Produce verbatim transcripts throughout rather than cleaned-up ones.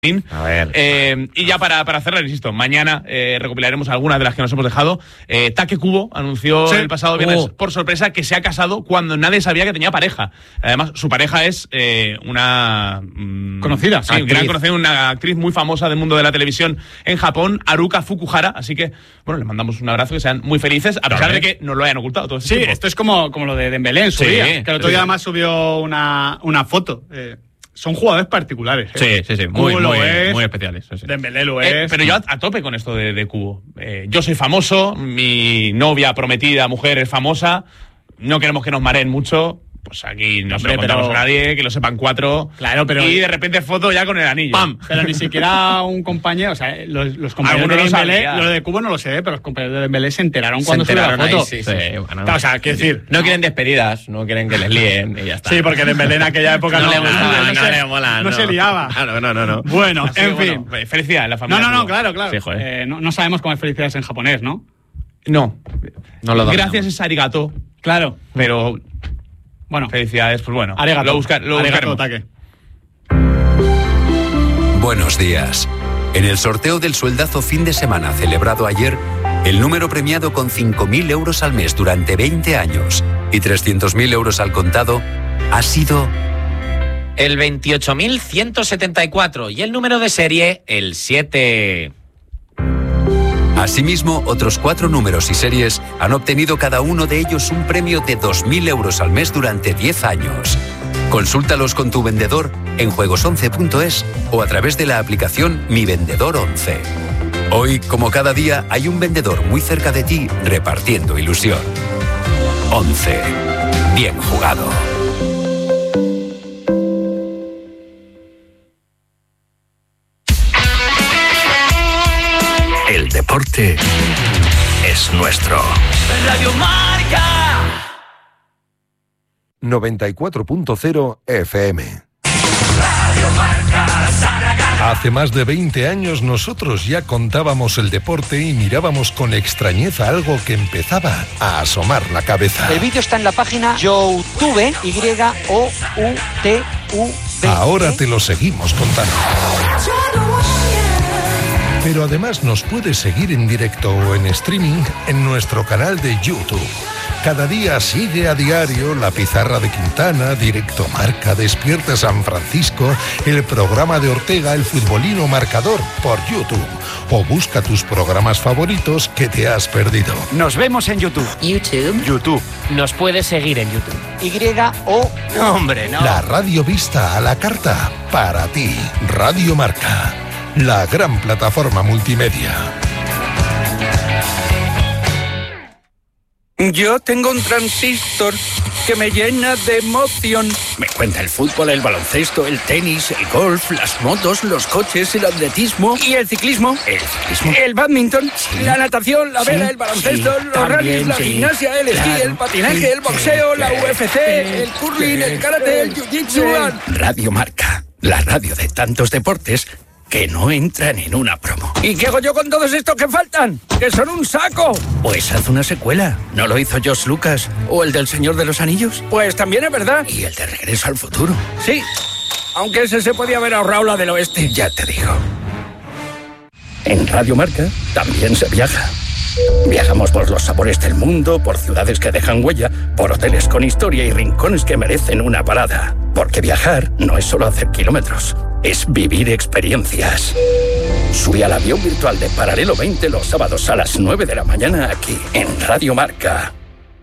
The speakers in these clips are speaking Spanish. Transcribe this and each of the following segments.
A ver. Eh, y ya para, para cerrar, insisto, mañana eh, recopilaremos algunas de las que nos hemos dejado. Eh, Take Kubo anunció sí. el pasado viernes oh. por sorpresa que se ha casado cuando nadie sabía que tenía pareja. Además, su pareja es eh, una... Mmm, conocida. Sí, gran conocida, una actriz muy famosa del mundo de la televisión en Japón, Haruka Fukuhara. Así que, bueno, les mandamos un abrazo, que sean muy felices, a pesar de que nos lo hayan ocultado todo este Sí, tiempo. Esto es como, como lo de Dembélé en su sí, día. Que el otro sí. día además subió una, una foto. Eh, Son jugadores particulares. ¿eh? Sí, sí, sí. Muy, muy, es, muy especiales. Sí, sí. Dembélé lo eh, es. Pero yo a, a tope con esto de, de Kubo. Eh, yo soy famoso, mi novia prometida, mujer, es famosa. No queremos que nos mareen mucho. Pues aquí no se lo contamos pero... a nadie, que lo sepan cuatro. Claro, pero... Y de repente foto ya con el anillo. ¡Pam! Pero ni siquiera un compañero, o sea, los, los compañeros de Dembélé, lo de Kubo no lo sé, pero los compañeros de Dembélé se enteraron se cuando enteraron subió la foto. Ahí, sí, sí. Sí, bueno, o sea, quiero decir... No, no quieren despedidas, no quieren que les líen y ya está. Sí, porque Dembélé en aquella época no, no, no le gustaba, no, no, se, le mola, no, no se liaba. No, no, no, no. Bueno, Así en que, fin. Bueno, felicidades a la familia. No, no, no, claro, claro. Sí, joder. Eh, no, no sabemos cómo es felicidades en japonés, ¿no? No. no lo Gracias es arigato. Claro. Pero... Bueno, felicidades, pues bueno, arigato. lo, buscar, lo arigato, buscaremos. Buenos días. En el sorteo del sueldazo fin de semana celebrado ayer, el número premiado con cinco mil euros al mes durante veinte años y trescientos mil euros al contado ha sido... el veintiocho mil ciento setenta y cuatro y el número de serie, el siete. Asimismo, otros cuatro números y series han obtenido cada uno de ellos un premio de dos mil euros al mes durante diez años. Consúltalos con tu vendedor en juegos once punto es o a través de la aplicación Mi Vendedor once. Hoy, como cada día, hay un vendedor muy cerca de ti repartiendo ilusión. once. Bien jugado. El deporte es nuestro. Radio Marca. noventa y cuatro punto cero F M. Radio Marca. Hace más de veinte años nosotros ya contábamos el deporte y mirábamos con extrañeza algo que empezaba a asomar la cabeza. El vídeo está en la página YouTube, Y O U T U B. Ahora te lo seguimos contando. Pero además nos puedes seguir en directo o en streaming en nuestro canal de YouTube. Cada día sigue a diario La Pizarra de Quintana, Directo Marca, Despierta San Francisco, el programa de Ortega, El Futbolino Marcador, por YouTube. O busca tus programas favoritos que te has perdido. Nos vemos en YouTube. YouTube. YouTube. Nos puedes seguir en YouTube. Y O... No, hombre, no. La radio vista a la carta, para ti. Radio Marca. La gran plataforma multimedia. Yo tengo un transistor que me llena de emoción. Me cuenta el fútbol, el baloncesto, el tenis, el golf, las motos, los coches, el atletismo y el ciclismo. El ciclismo. El badminton, sí. La natación, la vela, sí. El baloncesto, sí. Los rallies, la sí. Gimnasia, el esquí, claro. El patinaje, sí. El boxeo, sí. La U F C, el curling, el karate, el jiu-jitsu. Radio Marca, la radio de tantos deportes que no entran en una promo. ¿Y qué hago yo con todos estos que faltan? ¡Que son un saco! Pues haz una secuela. ¿No lo hizo George Lucas? ¿O el del Señor de los Anillos? Pues también es verdad. ¿Y el de Regreso al Futuro? Sí, aunque ese se podía haber ahorrado la del oeste. Ya te digo. En Radio Marca también se viaja. Viajamos por los sabores del mundo, por ciudades que dejan huella, por hoteles con historia y rincones que merecen una parada. Porque viajar no es solo hacer kilómetros, es vivir experiencias. Sube al avión virtual de Paralelo veinte los sábados a las nueve de la mañana aquí, en Radio Marca.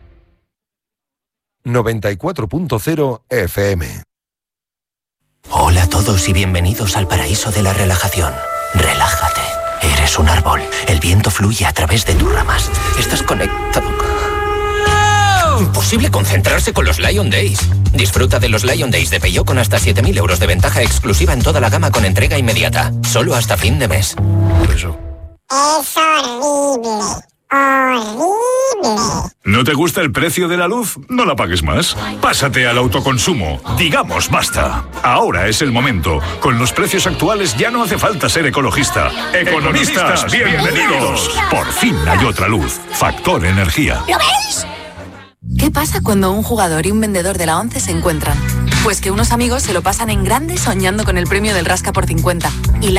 noventa y cuatro punto cero F M. Hola a todos y bienvenidos al paraíso de la relajación. Relájate. Eres un árbol. El viento fluye a través de tus ramas. Estás conectado. Imposible concentrarse con los Lion Days. Disfruta de los Lion Days de Peugeot con hasta siete mil euros de ventaja exclusiva en toda la gama con entrega inmediata. Solo hasta fin de mes. Eso. Es horrible. Horrible. ¿No te gusta el precio de la luz? No la pagues más. Pásate al autoconsumo. Digamos basta. Ahora es el momento. Con los precios actuales ya no hace falta ser ecologista. Economistas, bienvenidos. Por fin hay otra luz. Factor Energía. ¿Lo veis? ¿Qué pasa cuando un jugador y un vendedor de la ONCE se encuentran? Pues que unos amigos se lo pasan en grande soñando con el premio del Rasca por cincuenta. Y